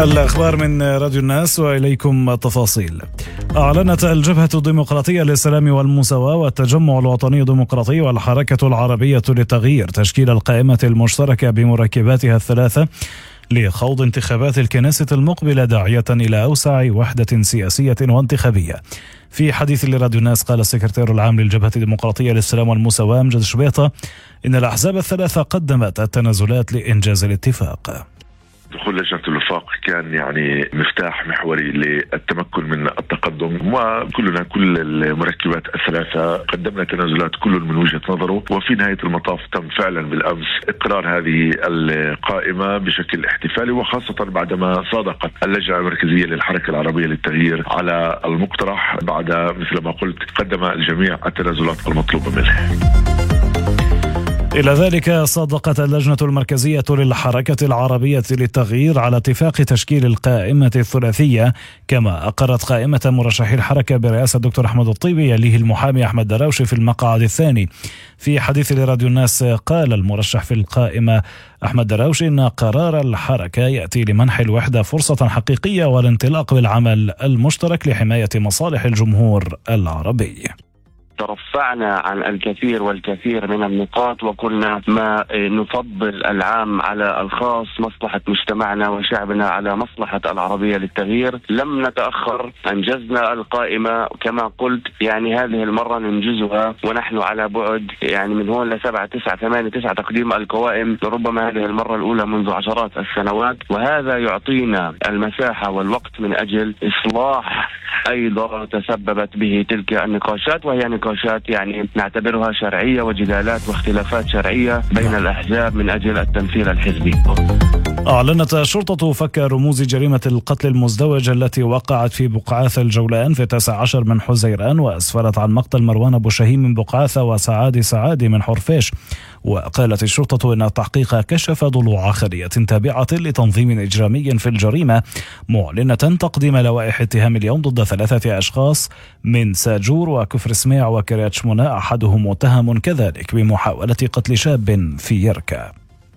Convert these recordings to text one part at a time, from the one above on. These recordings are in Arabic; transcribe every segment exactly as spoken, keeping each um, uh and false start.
الأخبار من راديو الناس وإليكم التفاصيل. أعلنت الجبهة الديمقراطية للسلام والمساواة والتجمع الوطني الديمقراطي والحركة العربية للتغيير تشكيل القائمة المشتركة بمركباتها الثلاثة لخوض انتخابات الكنيسة المقبلة، داعية إلى أوسع وحدة سياسية وانتخابية. في حديث لراديو الناس قال السكرتير العام للجبهة الديمقراطية للسلام والمساواة أمجد شبيطة إن الأحزاب الثلاثة قدمت التنازلات لإنجاز الاتفاق. دخول لجنة الوفاق كان يعني مفتاح محوري للتمكن من التقدم، وكلنا كل المركبات الثلاثة قدمنا تنازلات كل من وجهة نظره، وفي نهاية المطاف تم فعلا بالأمس إقرار هذه القائمة بشكل احتفالي، وخاصة بعدما صادقت اللجنة المركزية للحركة العربية للتغيير على المقترح بعد مثل ما قلت قدم الجميع التنازلات المطلوبة منه. إلى ذلك صادقت اللجنة المركزية للحركة العربية للتغيير على اتفاق تشكيل القائمة الثلاثية، كما أقرت قائمة مرشحي الحركة برئاسة الدكتور أحمد الطيبي يليه المحامي أحمد دراوشي في المقعد الثاني. في حديث لراديو الناس قال المرشح في القائمة أحمد دراوشي إن قرار الحركة يأتي لمنح الوحدة فرصة حقيقية والانطلاق بالعمل المشترك لحماية مصالح الجمهور العربي. ترفعنا عن الكثير والكثير من النقاط، وكنا ما نفضل العام على الخاص، مصلحة مجتمعنا وشعبنا على مصلحة العربية للتغيير. لم نتأخر، أنجزنا القائمة كما قلت، يعني هذه المرة ننجزها ونحن على بعد يعني من هون لسبعة تسعة ثمانية تسعة تقديم القوائم، ربما هذه المرة الأولى منذ عشرات السنوات، وهذا يعطينا المساحة والوقت من أجل إصلاح أيضا تسببت به تلك النقاشات، وهي نقاشات يعني نعتبرها شرعية وجدالات واختلافات شرعية بين الأحزاب من أجل التمثيل الحزبي. أعلنت الشرطة فك رموز جريمة القتل المزدوج التي وقعت في بقعاث الجولان في التاسع عشر من حزيران، وأسفرت عن مقتل مروان أبو شهيم من بقعاثة وسعاد سعادي من حرفيش. وقالت الشرطة أن التحقيق كشف ضلوع خلية تابعة لتنظيم إجرامي في الجريمة، معلنة تقديم لوائح اتهام اليوم ضد ثلاثة أشخاص من ساجور وكفر سميع وكريات شموناء، أحدهم متهم كذلك بمحاولة قتل شاب في يركا.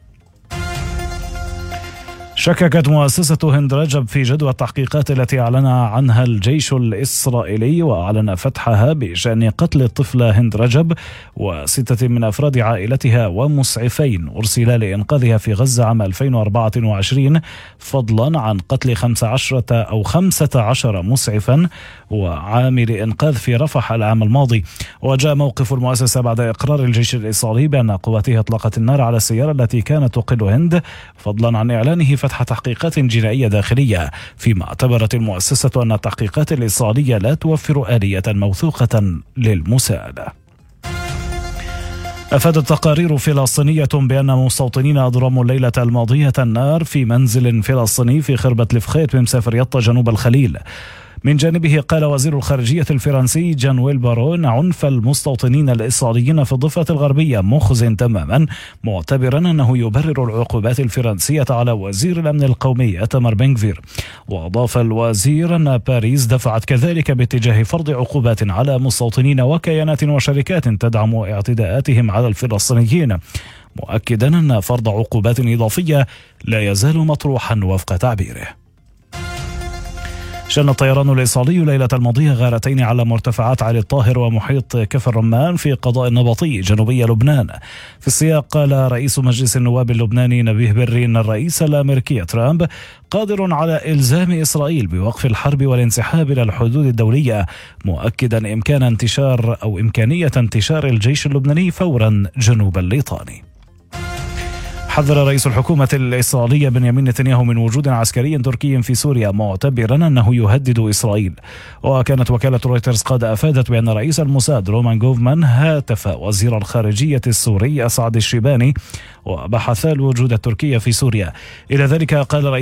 شككت مؤسسة هند رجب في جدوى التحقيقات التي أعلن عنها الجيش الإسرائيلي، وأعلن فتحها بشأن قتل الطفلة هند رجب وستة من أفراد عائلتها ومسعفين أرسلا لإنقاذها في غزة عام ألفين وأربعة وعشرين، فضلا عن قتل خمسة عشر أو خمسة عشر مسعفا وعامل إنقاذ في رفح العام الماضي. وجاء موقف المؤسسة بعد إقرار الجيش الإسرائيلي بأن قواتها أطلقت النار على السيارة التي كانت تقل هند، فضلا عن إعلانه فتح تحقيقات جنائية داخلية، فيما اعتبرت المؤسسة أن التحقيقات الإسرائيلية لا توفر آلية موثوقة للمساءلة. أفادت تقارير فلسطينية بأن مستوطنين أضرموا الليلة الماضية النار في منزل فلسطيني في خربة لفخيت بمسافر يطا جنوب الخليل. من جانبه قال وزير الخارجية الفرنسي جان ويل بارون عنف المستوطنين الإسرائيليين في الضفة الغربية مخزٍ تماما، معتبرا أنه يبرر العقوبات الفرنسية على وزير الأمن القومي إيتمار بن غفير. وأضاف الوزير أن باريس دفعت كذلك باتجاه فرض عقوبات على مستوطنين وكيانات وشركات تدعم اعتداءاتهم على الفلسطينيين، مؤكدا أن فرض عقوبات إضافية لا يزال مطروحا وفق تعبيره. شن الطيران الإسرائيلي ليلة الماضية غارتين على مرتفعات علي الطاهر ومحيط كفر الرمان في قضاء النبطي جنوبي لبنان. في السياق قال رئيس مجلس النواب اللبناني نبيه بري أن الرئيس الأمريكي ترامب قادر على إلزام إسرائيل بوقف الحرب والانسحاب إلى الحدود الدولية، مؤكدا إمكان انتشار أو إمكانية انتشار الجيش اللبناني فورا جنوب الليطاني. حذر رئيس الحكومة الإسرائيلية بنيامين نتنياهو من وجود عسكري تركي في سوريا، معتبرا أنه يهدد إسرائيل. وكانت وكالة رويترز قد أفادت بأن رئيس الموساد رومان جوفمان هاتف وزير الخارجية السوري أسعد الشيباني وبحث الوجود التركي في سوريا. إلى ذلك قال رئيس